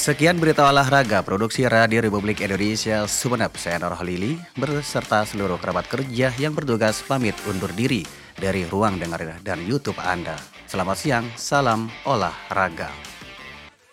Sekian berita olahraga produksi Radio Republik Indonesia Sumeneb. Saya Nur Halili berserta seluruh kerabat kerja yang bertugas pamit undur diri dari ruang dengar dan YouTube Anda. Selamat siang, salam olahraga.